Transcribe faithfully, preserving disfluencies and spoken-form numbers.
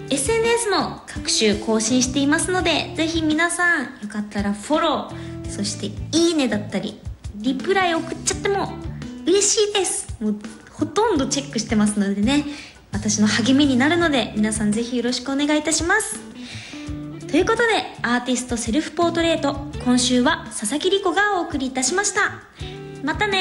エスエヌエス も各種更新していますので、ぜひ皆さんよかったらフォロー、そしていいねだったりリプライ送っちゃっても嬉しいです。もうほとんどチェックしてますのでね、私の励みになるので、皆さんぜひよろしくお願いいたします。ということで、アーティストセルフポートレート、今週は佐々木梨子がお送りいたしました。またね。